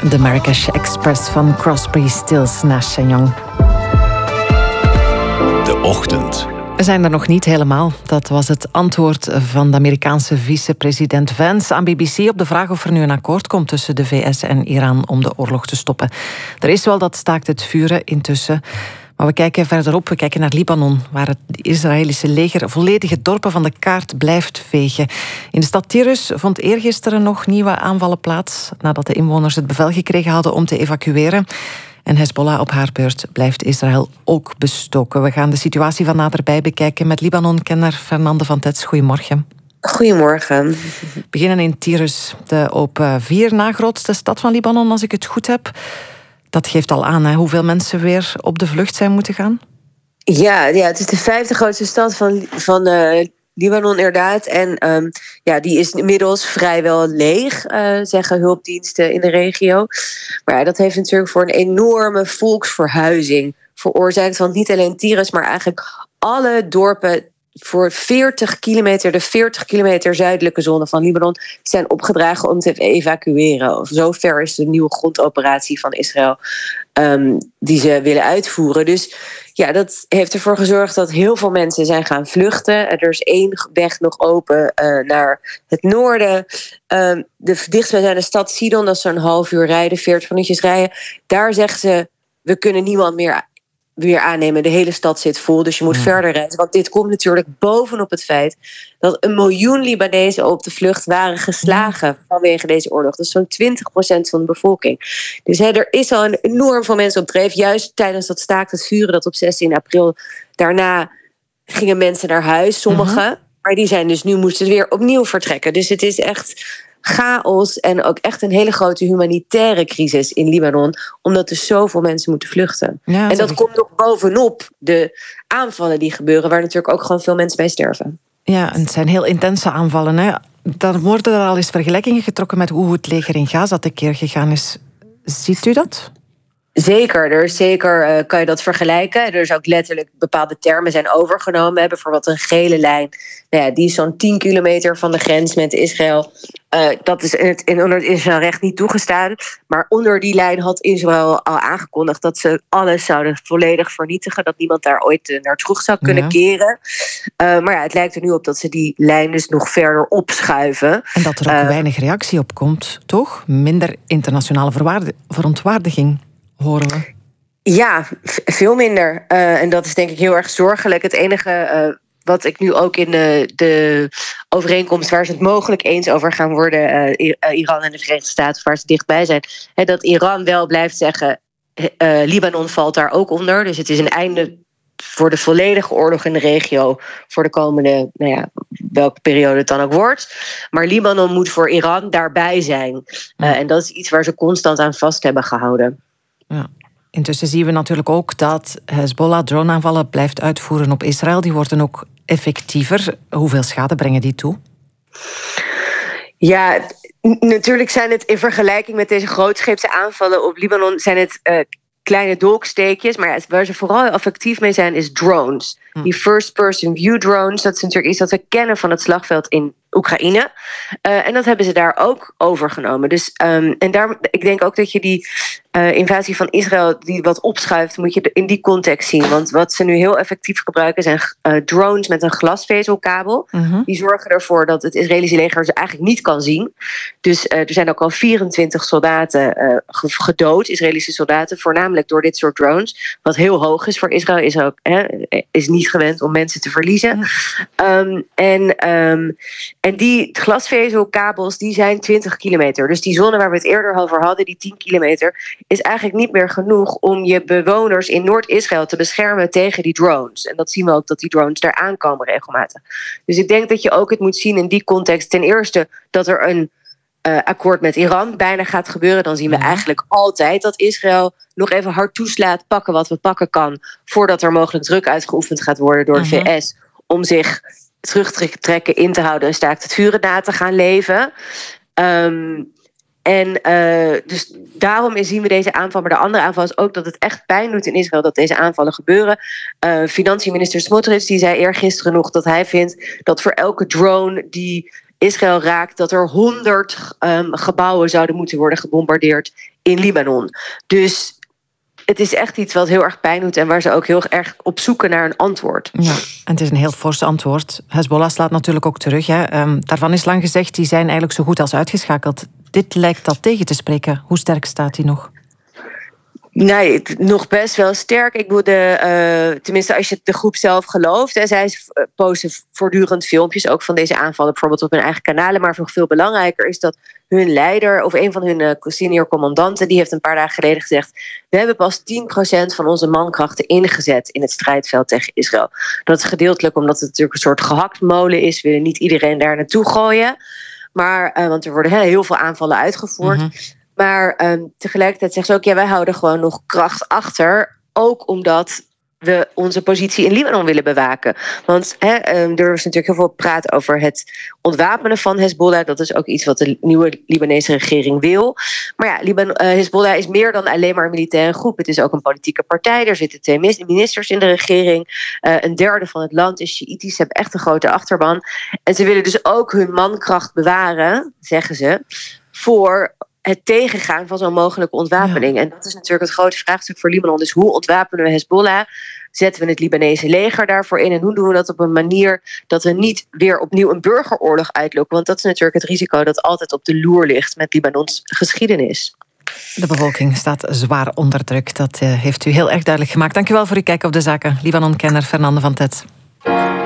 De Marrakesh Express van Crosby, Stills, Nash & Young. De ochtend. We zijn er nog niet helemaal. Dat was het antwoord van de Amerikaanse vicepresident Vance aan BBC op de vraag of er nu een akkoord komt tussen de VS en Iran om de oorlog te stoppen. Er is wel dat staakt het vuren intussen. Maar we kijken verderop, we kijken naar Libanon, waar het Israëlische leger volledige dorpen van de kaart blijft vegen. In de stad Tirus vond eergisteren nog nieuwe aanvallen plaats, nadat de inwoners het bevel gekregen hadden om te evacueren. En Hezbollah op haar beurt blijft Israël ook bestoken. We gaan de situatie van naderbij bekijken met Libanon-kenner Fernande van Tets. Goedemorgen. Goedemorgen. We beginnen in Tirus, de op 4 na grootste stad van Libanon, als ik het goed heb. Dat geeft al aan hoeveel mensen weer op de vlucht zijn moeten gaan. Ja, het is de 5e grootste stad van Libanon inderdaad. En die is inmiddels vrijwel leeg, zeggen hulpdiensten in de regio. Maar ja, dat heeft natuurlijk voor een enorme volksverhuizing veroorzaakt. Want niet alleen Tirus, maar eigenlijk alle dorpen voor 40 kilometer, de 40 kilometer zuidelijke zone van Libanon, zijn opgedragen om te evacueren. Of zover is de nieuwe grondoperatie van Israël die ze willen uitvoeren. Dus ja, dat heeft ervoor gezorgd dat heel veel mensen zijn gaan vluchten. Er is 1 weg nog open naar het noorden. De dichtstbijzijnde stad Sidon, dat is zo'n half uur rijden, 40 minuutjes rijden. Daar zeggen ze, we kunnen niemand meer aannemen. De hele stad zit vol, dus je moet verder reizen. Want dit komt natuurlijk bovenop het feit dat 1 miljoen Libanezen op de vlucht waren geslagen vanwege deze oorlog. Dat is zo'n 20% van de bevolking. Dus er is al een enorm veel mensen op dreef. Juist tijdens dat staakt het vuren dat op 16 april... Daarna gingen mensen naar huis, sommigen. Maar die zijn dus nu moesten weer opnieuw vertrekken. Dus het is echt chaos en ook echt een hele grote humanitaire crisis in Libanon, omdat er zoveel mensen moeten vluchten. Ja, en dat komt nog bovenop de aanvallen die gebeuren, waar natuurlijk ook gewoon veel mensen bij sterven. Ja, en het zijn heel intense aanvallen, hè. Dan worden er al eens vergelijkingen getrokken met hoe het leger in Gaza tekeer gegaan is. Ziet u dat? Zeker kan je dat vergelijken. Er is ook letterlijk bepaalde termen zijn overgenomen. Bijvoorbeeld een gele lijn. Nou ja, die is zo'n 10 kilometer van de grens met Israël. Dat is onder het Israëlrecht niet toegestaan. Maar onder die lijn had Israël al aangekondigd dat ze alles zouden volledig vernietigen. Dat niemand daar ooit naar terug zou kunnen keren. Maar ja, het lijkt er nu op dat ze die lijn dus nog verder opschuiven. En dat er ook weinig reactie op komt, toch? Minder internationale verontwaardiging. Horen we? Ja, veel minder. En dat is denk ik heel erg zorgelijk. Het enige wat ik nu ook in de overeenkomst waar ze het mogelijk eens over gaan worden, Iran en de Verenigde Staten, waar ze dichtbij zijn, dat Iran wel blijft zeggen, Libanon valt daar ook onder. Dus het is een einde voor de volledige oorlog in de regio voor de komende, welke periode het dan ook wordt. Maar Libanon moet voor Iran daarbij zijn. En dat is iets waar ze constant aan vast hebben gehouden. Ja. Intussen zien we natuurlijk ook dat Hezbollah droneaanvallen blijft uitvoeren op Israël. Die worden ook effectiever. Hoeveel schade brengen die toe? Ja, natuurlijk zijn het in vergelijking met deze grootscheepse aanvallen op Libanon zijn het kleine dolksteekjes. Maar waar ze vooral effectief mee zijn is drones. Die first-person view drones, dat is natuurlijk iets dat we kennen van het slagveld in Oekraïne. En dat hebben ze daar ook overgenomen. Dus, en daar, ik denk ook dat je die invasie van Israël die wat opschuift, moet je in die context zien. Want wat ze nu heel effectief gebruiken zijn drones met een glasvezelkabel. Die zorgen ervoor dat het Israëlische leger ze eigenlijk niet kan zien. Dus er zijn ook al 24 soldaten gedood, Israëlische soldaten, voornamelijk door dit soort drones. Wat heel hoog is voor Israël. Israël is niet gewend om mensen te verliezen. En die glasvezelkabels die zijn 20 kilometer. Dus die zone waar we het eerder over hadden, die 10 kilometer, is eigenlijk niet meer genoeg om je bewoners in Noord-Israël te beschermen tegen die drones. En dat zien we ook, dat die drones daar aankomen regelmatig. Dus ik denk dat je ook het moet zien in die context. Ten eerste dat er een akkoord met Iran bijna gaat gebeuren. Dan zien we eigenlijk altijd dat Israël nog even hard toeslaat, pakken wat we pakken kan, voordat er mogelijk druk uitgeoefend gaat worden door de VS om zich terug te trekken, in te houden en staakt het vuren na te gaan leven. Dus daarom zien we deze aanval. Maar de andere aanval is ook dat het echt pijn doet in Israël dat deze aanvallen gebeuren. Financiënminister Smotrich die zei eergisteren nog dat hij vindt dat voor elke drone die Israël raakt, dat er 100 gebouwen zouden moeten worden gebombardeerd in Libanon. Dus het is echt iets wat heel erg pijn doet en waar ze ook heel erg op zoeken naar een antwoord. Ja, en het is een heel fors antwoord. Hezbollah slaat natuurlijk ook terug. Hè. Daarvan is lang gezegd, die zijn eigenlijk zo goed als uitgeschakeld. Dit lijkt dat tegen te spreken. Hoe sterk staat die nog? Nee, nog best wel sterk. Ik bedoel, tenminste als je de groep zelf gelooft. En zij posten voortdurend filmpjes, ook van deze aanvallen, bijvoorbeeld op hun eigen kanalen. Maar nog veel belangrijker is dat hun leider, of een van hun senior commandanten, die heeft een paar dagen geleden gezegd: we hebben pas 10% van onze mankrachten ingezet in het strijdveld tegen Israël. Dat is gedeeltelijk omdat het natuurlijk een soort gehaktmolen is. We willen niet iedereen daar naartoe gooien. Maar, want er worden heel veel aanvallen uitgevoerd. Mm-hmm. Maar tegelijkertijd zegt ze ook, ja, wij houden gewoon nog kracht achter. Ook omdat we onze positie in Libanon willen bewaken. Want er is natuurlijk heel veel praat over het ontwapenen van Hezbollah. Dat is ook iets wat de nieuwe Libanese regering wil. Maar ja, Hezbollah is meer dan alleen maar een militaire groep. Het is ook een politieke partij. Er zitten 2 ministers in de regering. Een derde van het land is Sjiïtisch. Ze hebben echt een grote achterban. En ze willen dus ook hun mankracht bewaren, zeggen ze, voor het tegengaan van zo'n mogelijke ontwapening. Ja. En dat is natuurlijk het grote vraagstuk voor Libanon. Dus hoe ontwapenen we Hezbollah? Zetten we het Libanese leger daarvoor in? En hoe doen we dat op een manier dat we niet weer opnieuw een burgeroorlog uitlokken? Want dat is natuurlijk het risico dat altijd op de loer ligt met Libanons geschiedenis. De bevolking staat zwaar onder druk. Dat heeft u heel erg duidelijk gemaakt. Dank u wel voor uw kijk op de zaken. Libanon-kenner Fernande van Tet.